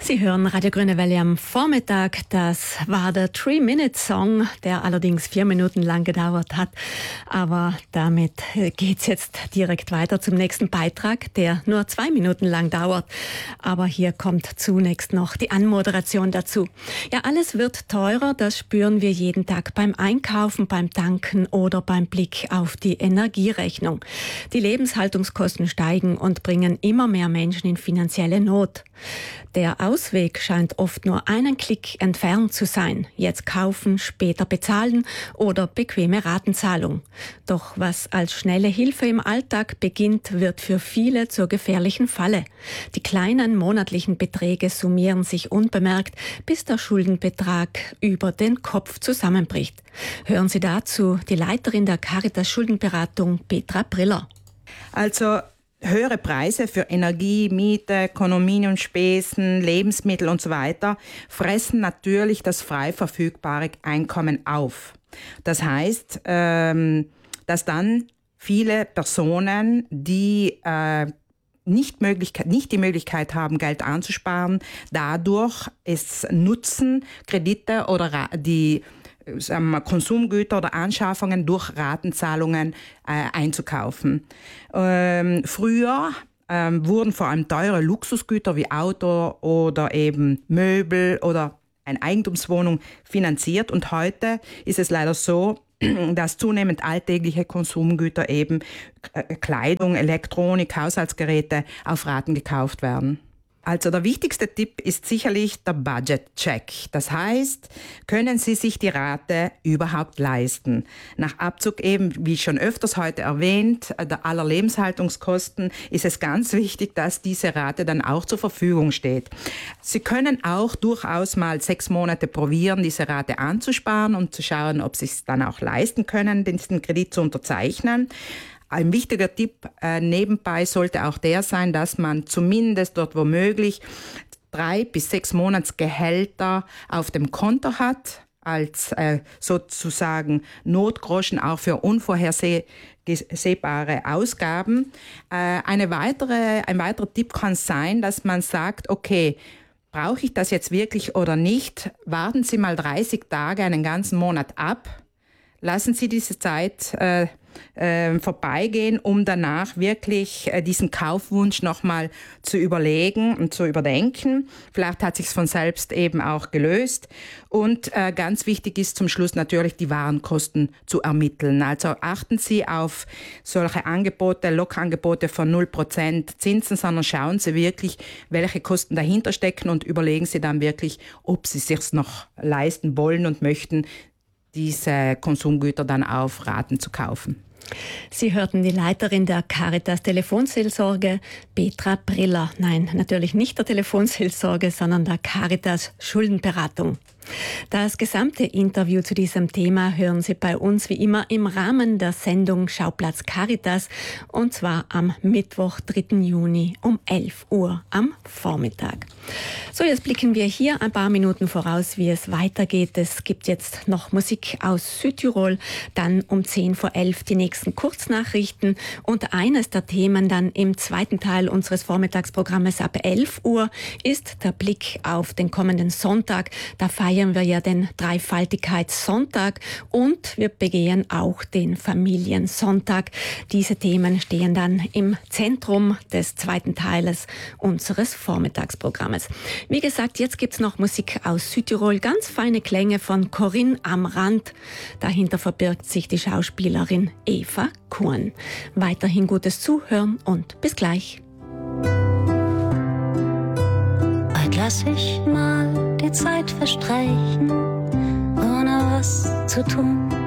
Sie hören Radio Grüne Welle am Vormittag. Das war der 3-Minute-Song, der allerdings 4 Minuten lang gedauert hat. Aber damit geht's jetzt direkt weiter zum nächsten Beitrag, der nur 2 Minuten lang dauert. Aber hier kommt zunächst noch die Anmoderation dazu. Ja, alles wird teurer, das spüren wir jeden Tag beim Einkaufen, beim Tanken oder beim Blick auf die Energierechnung. Die Lebenshaltungskosten steigen und bringen immer mehr Menschen in finanzielle Not. Der Ausweg scheint oft nur einen Klick entfernt zu sein. Jetzt kaufen, später bezahlen oder bequeme Ratenzahlung. Doch was als schnelle Hilfe im Alltag beginnt, wird für viele zur gefährlichen Falle. Die kleinen monatlichen Beträge summieren sich unbemerkt, bis der Schuldenbetrag über den Kopf zusammenbricht. Hören Sie dazu die Leiterin der Caritas Schuldenberatung, Petra Briller. Also höhere Preise für Energie, Miete, Kondominiumspesen, Lebensmittel und so weiter fressen natürlich das frei verfügbare Einkommen auf. Das heißt, dass dann viele Personen, die nicht die Möglichkeit haben, Geld anzusparen, dadurch es nutzen, Kredite oder die Konsumgüter oder Anschaffungen durch Ratenzahlungen einzukaufen. Früher wurden vor allem teure Luxusgüter wie Auto oder eben Möbel oder eine Eigentumswohnung finanziert und heute ist es leider so, dass zunehmend alltägliche Konsumgüter eben Kleidung, Elektronik, Haushaltsgeräte auf Raten gekauft werden. Also der wichtigste Tipp ist sicherlich der Budget-Check. Das heißt, können Sie sich die Rate überhaupt leisten? Nach Abzug eben, wie schon öfters heute erwähnt, aller Lebenshaltungskosten ist es ganz wichtig, dass diese Rate dann auch zur Verfügung steht. Sie können auch durchaus mal 6 Monate probieren, diese Rate anzusparen und zu schauen, ob Sie es dann auch leisten können, diesen Kredit zu unterzeichnen. Ein wichtiger Tipp nebenbei sollte auch der sein, dass man zumindest dort wo möglich 3 bis 6 Monatsgehälter auf dem Konto hat, als sozusagen Notgroschen auch für unvorhersehbare Ausgaben. Ein weiterer Tipp kann sein, dass man sagt, okay, brauche ich das jetzt wirklich oder nicht? Warten Sie mal 30 Tage, einen ganzen Monat ab. Lassen Sie diese Zeit vorbeigehen, um danach wirklich diesen Kaufwunsch nochmal zu überlegen und zu überdenken. Vielleicht hat sich's von selbst eben auch gelöst. Und ganz wichtig ist zum Schluss natürlich die Warenkosten zu ermitteln. Also achten Sie auf solche Angebote, Lockangebote von 0% Zinsen, sondern schauen Sie wirklich, welche Kosten dahinter stecken und überlegen Sie dann wirklich, ob Sie sich's noch leisten wollen und möchten, diese Konsumgüter dann auf Raten zu kaufen. Sie hörten die Leiterin der Caritas Telefonseelsorge, Petra Briller. Nein, natürlich nicht der Telefonseelsorge, sondern der Caritas Schuldenberatung. Das gesamte Interview zu diesem Thema hören Sie bei uns wie immer im Rahmen der Sendung Schauplatz Caritas und zwar am Mittwoch, 3. Juni um 11 Uhr am Vormittag. So, jetzt blicken wir hier ein paar Minuten voraus, wie es weitergeht. Es gibt jetzt noch Musik aus Südtirol, dann um 10 vor 11 die nächsten Kurznachrichten und eines der Themen dann im zweiten Teil unseres Vormittagsprogrammes ab 11 Uhr ist der Blick auf den kommenden Sonntag. Da feiern wir ja den Dreifaltigkeitssonntag und wir begehen auch den Familiensonntag. Diese Themen stehen dann im Zentrum des zweiten Teiles unseres Vormittagsprogrammes. Wie gesagt, jetzt gibt's noch Musik aus Südtirol, ganz feine Klänge von Corinne am Rand. Dahinter verbirgt sich die Schauspielerin Eva Kuhn. Weiterhin gutes Zuhören und bis gleich. Heute lass ich mal die Zeit verstreichen, ohne was zu tun.